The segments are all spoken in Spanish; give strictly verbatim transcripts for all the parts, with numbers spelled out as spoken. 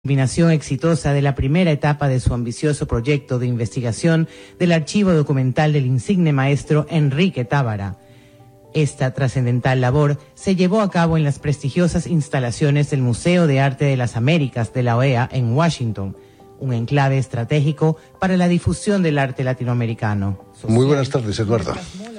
Culminación exitosa de la primera etapa de su ambicioso proyecto de investigación del archivo documental del insigne maestro Enrique Tábara. Esta trascendental labor se llevó a cabo en las prestigiosas instalaciones del Museo de Arte de las Américas de la O E A en Washington, un enclave estratégico para la difusión del arte latinoamericano. Social. Muy buenas tardes, Eduardo.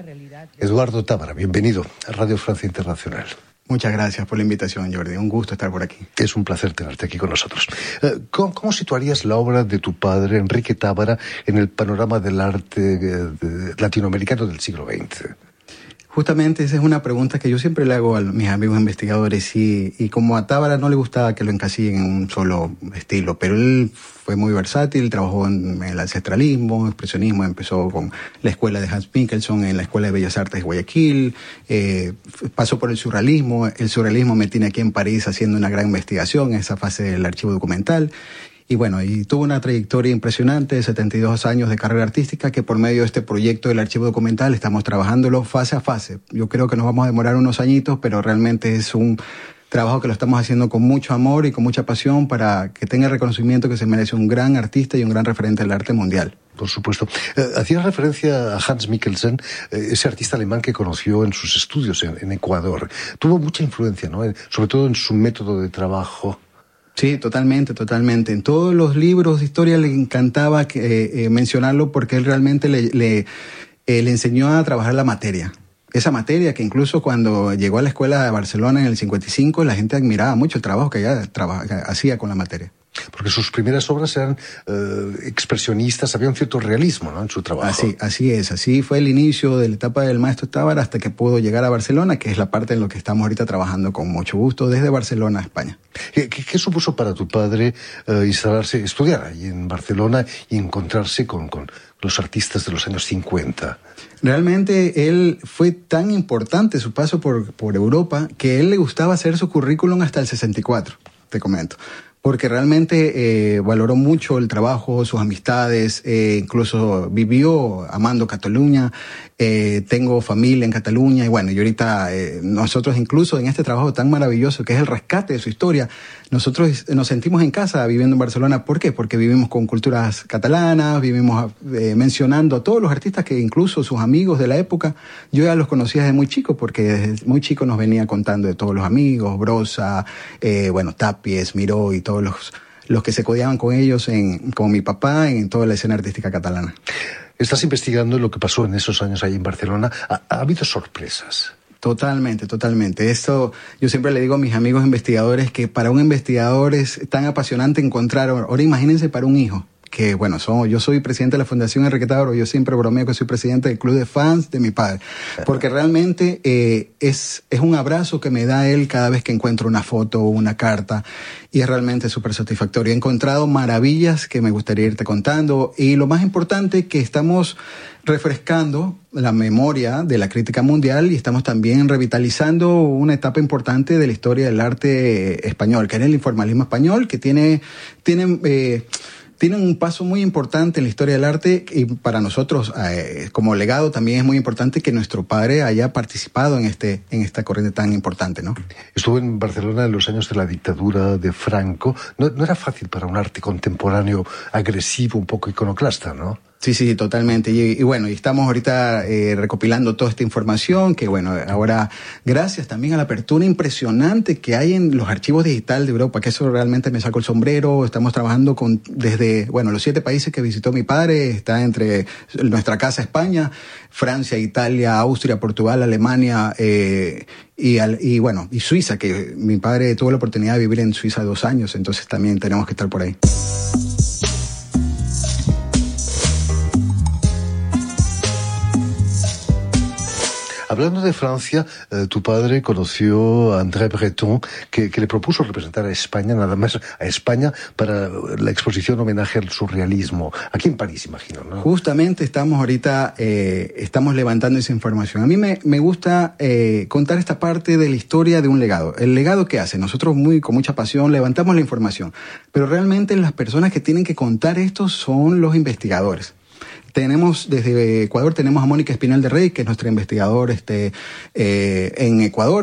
Eduardo Tábara, bienvenido a Radio Francia Internacional. Muchas gracias por la invitación, Jordi. Un gusto estar por aquí. Es un placer tenerte aquí con nosotros. ¿Cómo, cómo situarías la obra de tu padre, Enrique Tábara, en el panorama del arte latinoamericano del siglo veinte? Justamente esa es una pregunta que yo siempre le hago a mis amigos investigadores y, y como a Tábara no le gustaba que lo encasillen en un solo estilo, pero él fue muy versátil, trabajó en, en el ancestralismo, expresionismo, empezó con la escuela de Hans Mikkelsen en la Escuela de Bellas Artes de Guayaquil, eh, pasó por el surrealismo, el surrealismo me tiene aquí en París haciendo una gran investigación en esa fase del archivo documental. Y bueno, y tuvo una trayectoria impresionante, setenta y dos años de carrera artística, que por medio de este proyecto del archivo documental estamos trabajándolo fase a fase. Yo creo que nos vamos a demorar unos añitos, pero realmente es un trabajo que lo estamos haciendo con mucho amor y con mucha pasión para que tenga el reconocimiento que se merece un gran artista y un gran referente del arte mundial. Por supuesto. Eh, Hacías referencia a Hans Mikkelsen, eh, ese artista alemán que conoció en sus estudios en, en Ecuador. Tuvo mucha influencia, ¿no? Sobre todo en su método de trabajo. Sí, totalmente, totalmente. En todos los libros de historia le encantaba que, eh, mencionarlo porque él realmente le, le, eh, le enseñó a trabajar la materia. Esa materia que incluso cuando llegó a la escuela de Barcelona en el cincuenta y cinco, la gente admiraba mucho el trabajo que ella traba, que hacía con la materia. Porque sus primeras obras eran eh, expresionistas, había un cierto realismo, ¿no?, en su trabajo. Así, así es, así fue el inicio de la etapa del maestro Tábara hasta que pudo llegar a Barcelona, que es la parte en la que estamos ahorita trabajando con mucho gusto desde Barcelona a España. ¿Qué, qué, qué supuso para tu padre eh, instalarse, estudiar ahí en Barcelona y encontrarse con, con los artistas de los años cincuenta? Realmente él fue tan importante su paso por, por Europa que a él le gustaba hacer su currículum hasta el sesenta y cuatro, te comento. Porque realmente eh, valoró mucho el trabajo, sus amistades, eh, incluso vivió amando Cataluña, eh, tengo familia en Cataluña y bueno, y ahorita eh, nosotros incluso en este trabajo tan maravilloso que es el rescate de su historia, nosotros nos sentimos en casa viviendo en Barcelona. ¿Por qué? Porque vivimos con culturas catalanas, vivimos eh, mencionando a todos los artistas que incluso sus amigos de la época, yo ya los conocía desde muy chico porque desde muy chico nos venía contando de todos los amigos, Brossa, eh, bueno, Tapies, Miró y todos los, los que se codeaban con ellos, en, como mi papá, en toda la escena artística catalana. Estás investigando lo que pasó en esos años ahí en Barcelona. ¿Ha, ha habido sorpresas? Totalmente, totalmente. Esto, yo siempre le digo a mis amigos investigadores que para un investigador es tan apasionante encontrar, ahora imagínense para un hijo, que bueno, son, yo soy presidente de la Fundación Enrique Tábara, yo siempre bromeo que soy presidente del club de fans de mi padre, porque realmente eh, es, es un abrazo que me da él cada vez que encuentro una foto o una carta, y es realmente súper satisfactorio. He encontrado maravillas que me gustaría irte contando, y lo más importante que estamos refrescando la memoria de la crítica mundial y estamos también revitalizando una etapa importante de la historia del arte español, que era el informalismo español, que tiene, tiene eh, tienen un paso muy importante en la historia del arte y para nosotros eh, como legado también es muy importante que nuestro padre haya participado en este en esta corriente tan importante, ¿no? Estuvo en Barcelona en los años de la dictadura de Franco. No, no era fácil para un arte contemporáneo agresivo, un poco iconoclasta, ¿no? Sí, sí, totalmente. Y, y bueno, y estamos ahorita eh, recopilando toda esta información que, bueno, ahora, gracias también a la apertura impresionante que hay en los archivos digitales de Europa, que eso realmente me saco el sombrero. Estamos trabajando con desde, bueno, los siete países que visitó mi padre, está entre nuestra casa España, Francia, Italia, Austria, Portugal, Alemania, eh, y, al, y bueno, y Suiza, que mi padre tuvo la oportunidad de vivir en Suiza dos años, entonces también tenemos que estar por ahí. Hablando de Francia, eh, tu padre conoció a André Breton, que, que le propuso representar a España, nada más a España, para la exposición homenaje al surrealismo. Aquí en París, imagino, ¿no? Justamente estamos ahorita, eh, estamos levantando esa información. A mí me, me gusta eh, contar esta parte de la historia de un legado. El legado que hace, nosotros muy con mucha pasión levantamos la información, pero realmente las personas que tienen que contar esto son los investigadores. Tenemos, desde Ecuador tenemos a Mónica Espinal de Rey, que es nuestra investigadora este, eh, en Ecuador,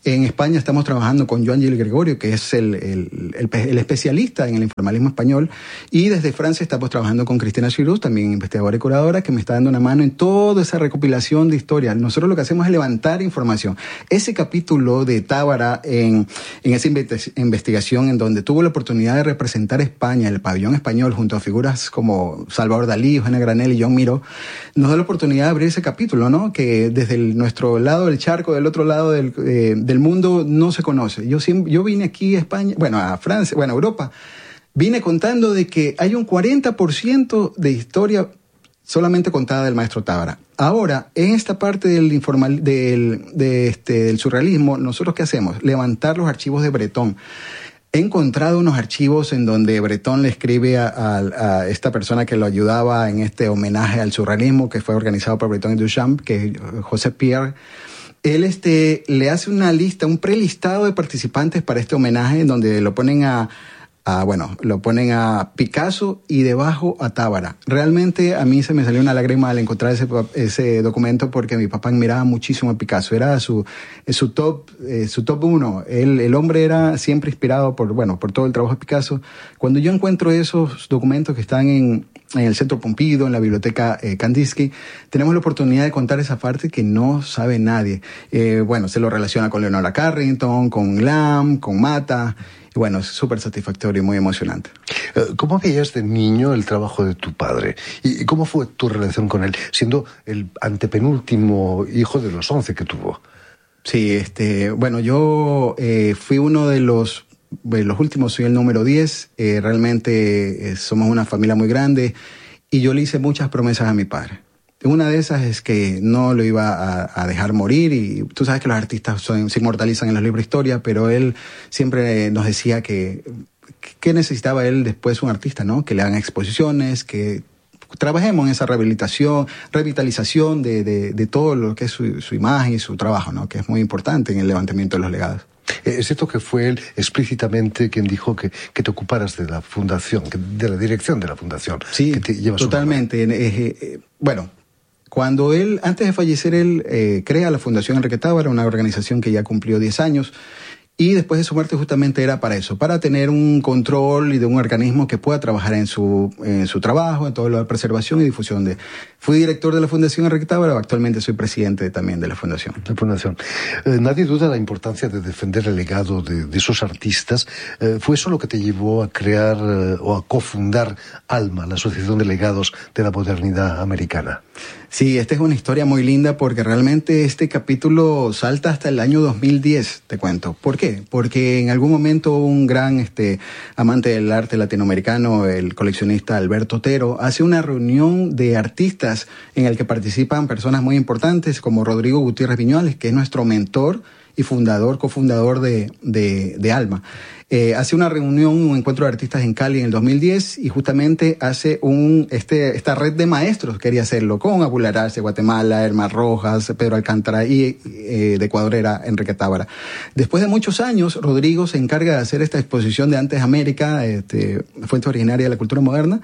En España estamos trabajando con Joan Gil Gregorio, que es el, el, el, el especialista en el informalismo español, y desde Francia estamos trabajando con Cristina Chirús, también investigadora y curadora, que me está dando una mano en toda esa recopilación de historias. Nosotros lo que hacemos es levantar información. Ese capítulo de Tábara en, en esa investigación, en donde tuvo la oportunidad de representar España, el pabellón español, junto a figuras como Salvador Dalí, Eugenia Granel y John Miró, nos da la oportunidad de abrir ese capítulo, ¿no? Que desde el, nuestro lado del charco, del otro lado del, eh, del mundo, no se conoce. Yo, siempre, yo vine aquí a España, bueno, a Francia, bueno, a Europa, vine contando de que hay un cuarenta por ciento de historia solamente contada del maestro Tábara. Ahora, en esta parte del, informal, del, de este, del surrealismo, ¿nosotros qué hacemos? Levantar los archivos de Breton. He encontrado unos archivos en donde Breton le escribe a, a, a esta persona que lo ayudaba en este homenaje al surrealismo que fue organizado por Breton y Duchamp, que es José Pierre. Él este, le hace una lista, un prelistado de participantes para este homenaje, en donde lo ponen a, a, bueno, lo ponen a Picasso y debajo a Tábara. Realmente a mí se me salió una lágrima al encontrar ese, ese documento, porque mi papá admiraba muchísimo a Picasso. Era su, su top, eh, su top uno. Él, el hombre era siempre inspirado por, bueno, por todo el trabajo de Picasso. Cuando yo encuentro esos documentos que están en, en el Centro Pompidou, en la biblioteca eh, Kandinsky, tenemos la oportunidad de contar esa parte que no sabe nadie. Eh, bueno, se lo relaciona con Leonora Carrington, con Lam, con Mata. Y bueno, es súper satisfactorio y muy emocionante. ¿Cómo veías de niño el trabajo de tu padre? ¿Y cómo fue tu relación con él, siendo el antepenúltimo hijo de los once que tuvo? Sí, este, bueno, yo eh, fui uno de los, de los últimos, soy el número diez. Eh, realmente eh, somos una familia muy grande y yo le hice muchas promesas a mi padre. Una de esas es que no lo iba a, a dejar morir, y tú sabes que los artistas son, se inmortalizan en los libros de historia, pero él siempre nos decía que, que necesitaba él después un artista, ¿no? Que le hagan exposiciones, que trabajemos en esa rehabilitación, revitalización de, de, de todo lo que es su, su imagen y su trabajo, ¿no? Que es muy importante en el levantamiento de los legados. Es cierto que fue él explícitamente quien dijo que, que te ocuparas de la fundación, que, de la dirección de la fundación. Sí, que te lleva totalmente. Eh, eh, bueno... Cuando él, antes de fallecer, él eh, crea la Fundación Enrique Tábara, una organización que ya cumplió diez años, y después de su muerte justamente era para eso, para tener un control y de un organismo que pueda trabajar en su, en su trabajo, en toda la preservación y difusión de... Fui director de la Fundación Enrique Tábara, actualmente soy presidente también de la Fundación. La Fundación. Eh, nadie duda la importancia de defender el legado de, de esos artistas. Eh, ¿Fue eso lo que te llevó a crear eh, o a cofundar ALMA, la Asociación de Legados de la Modernidad Americana? Sí, esta es una historia muy linda, porque realmente este capítulo salta hasta el año dos mil diez, te cuento. ¿Por qué? Porque en algún momento un gran este, amante del arte latinoamericano, el coleccionista Alberto Otero, hace una reunión de artistas en el que participan personas muy importantes como Rodrigo Gutiérrez Viñuales, que es nuestro mentor y fundador, cofundador de, de, de ALMA. Eh, hace una reunión, un encuentro de artistas en Cali en el dos mil diez, y justamente hace un este esta red de maestros, quería hacerlo con Abul Arce de Guatemala, Hermán Rojas, Pedro Alcántara, y eh, de Ecuador era Enrique Tábara. Después de muchos años, Rodrigo se encarga de hacer esta exposición de Antes América, este, fuente originaria de la cultura moderna,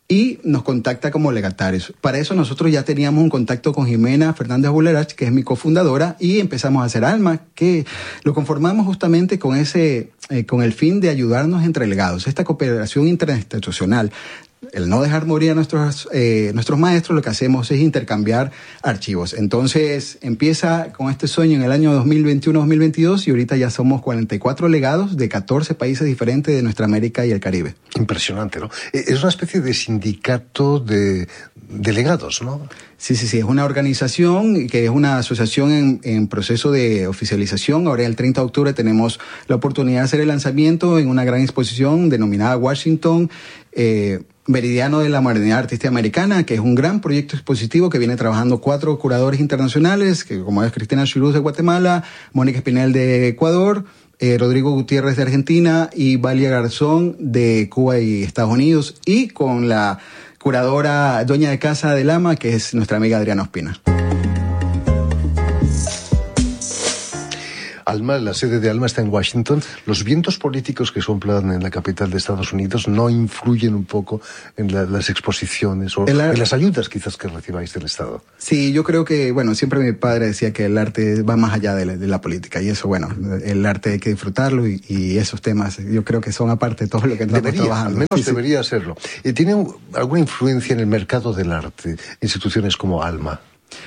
y nos contacta como legatarios. Para eso nosotros ya teníamos un contacto con Jimena Fernández Bulerach, que es mi cofundadora, y empezamos a hacer ALMA, que lo conformamos justamente con ese, eh, con el fin de ayudarnos entre legados. Esta cooperación interinstitucional, el no dejar morir a nuestros, eh, nuestros maestros, lo que hacemos es intercambiar archivos. Entonces empieza con este sueño en el año dos mil veintiuno dos mil veintidós, y ahorita ya somos cuarenta y cuatro legados de catorce países diferentes de nuestra América y el Caribe. Impresionante, ¿no? Es una especie de sindicato de delegados, ¿no? Sí, sí, sí. Es una organización que es una asociación en, en proceso de oficialización. Ahora el treinta de octubre tenemos la oportunidad de hacer el lanzamiento en una gran exposición denominada Washington, eh, Meridiano de la Modernidad Artística Americana, que es un gran proyecto expositivo que viene trabajando cuatro curadores internacionales, que como es Cristina Chirús de Guatemala, Mónica Espinel de Ecuador, eh, Rodrigo Gutiérrez de Argentina y Valia Garzón de Cuba y Estados Unidos, y con la curadora dueña de casa del ALMA, que es nuestra amiga Adriana Ospina. Alma, la sede de Alma está en Washington. ¿Los vientos políticos que soplan en la capital de Estados Unidos no influyen un poco en la, las exposiciones o el, en las ayudas quizás que recibáis del Estado? Sí, yo creo que, bueno, siempre mi padre decía que el arte va más allá de la, de la política y eso, bueno, el arte hay que disfrutarlo y, y esos temas yo creo que son aparte de todo lo que estamos debería, trabajando. Al menos sí, debería sí. serlo. ¿Tiene alguna influencia en el mercado del arte instituciones como Alma?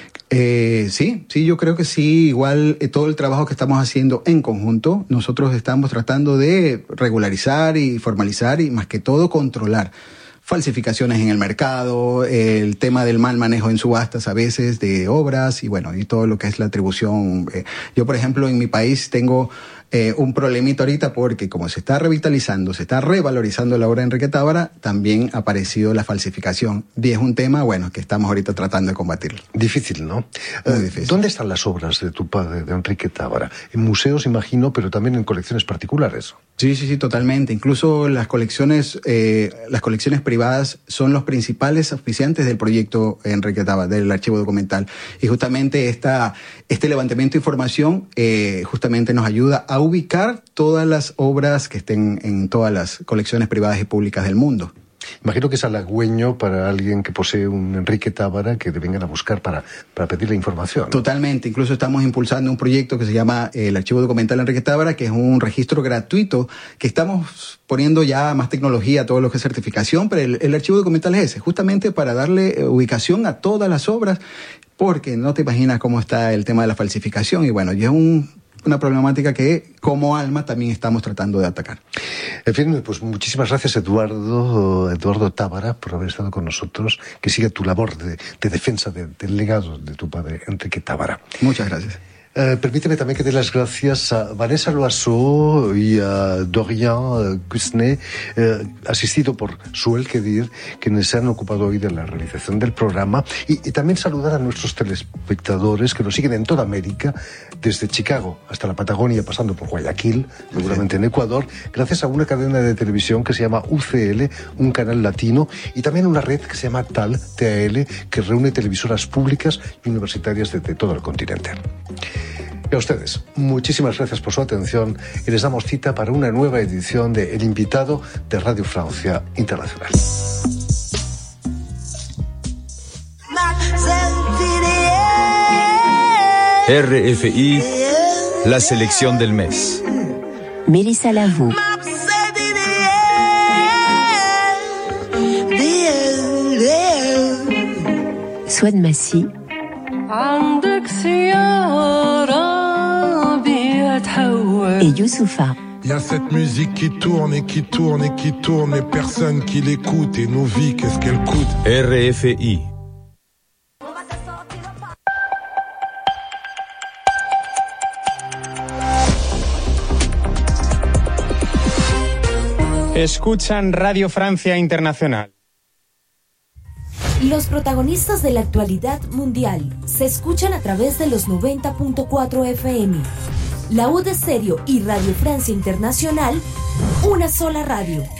Eh, sí, sí, yo creo que sí. Igual eh, todo el trabajo que estamos haciendo en conjunto, nosotros estamos tratando de regularizar y formalizar y más que todo controlar falsificaciones en el mercado, el tema del mal manejo en subastas a veces de obras y bueno, y todo lo que es la atribución. Eh, yo, por ejemplo, en mi país tengo eh, un problemita ahorita porque como se está revitalizando, se está revalorizando la obra de Enrique Tábara, también ha aparecido la falsificación. Y es un tema, bueno, que estamos ahorita tratando de combatirlo. Difícil, ¿no? Muy Eh, difícil. ¿Dónde están las obras de tu padre, de Enrique Tábara? En museos, imagino, pero también en colecciones particulares. Sí, sí, sí, totalmente. Incluso las colecciones, eh, las colecciones privadas son los principales auspiciantes del proyecto Enrique Tábara, del archivo documental. Y justamente esta, este levantamiento de información eh, justamente nos ayuda a ubicar todas las obras que estén en todas las colecciones privadas y públicas del mundo. Imagino que es halagüeño para alguien que posee un Enrique Tábara que te vengan a buscar para, para pedirle información, ¿no? Totalmente. Incluso estamos impulsando un proyecto que se llama eh, el Archivo Documental Enrique Tábara, que es un registro gratuito que estamos poniendo ya más tecnología a todo lo que es certificación, pero el, el Archivo Documental es ese, justamente para darle eh, ubicación a todas las obras, porque no te imaginas cómo está el tema de la falsificación y bueno, y es un una problemática que como Alma también estamos tratando de atacar. En fin, pues muchísimas gracias Eduardo, Eduardo Tábara, por haber estado con nosotros, que siga tu labor de, de defensa de, del legado de tu padre Enrique Tábara. Muchas gracias. Eh, permíteme también que dé las gracias a Vanessa Loiseau y a Dorian Gusnet, eh, asistido por Suel Kedir, quienes se han ocupado hoy de la realización del programa, y, y también saludar a nuestros telespectadores que nos siguen en toda América, desde Chicago hasta la Patagonia, pasando por Guayaquil, seguramente en Ecuador, gracias a una cadena de televisión que se llama U C L, un canal latino, y también una red que se llama T A L, T A L, que reúne televisoras públicas y universitarias de, de todo el continente. Y a ustedes, muchísimas gracias por su atención y les damos cita para una nueva edición de El Invitado de Radio Francia Internacional. R F I, la selección del mes. Mélissa Lavoux. Souad Massi. Et Youssoufa. Il y a cette musique qui tourne et qui tourne et qui tourne et personne qui l'écoute et nos vies, qu'est-ce qu'elles coûtent? R F I. Escuchan Radio Francia Internacional. Los protagonistas de la actualidad mundial se escuchan a través de los noventa punto cuatro F M. La U de Stereo y Radio Francia Internacional, una sola radio.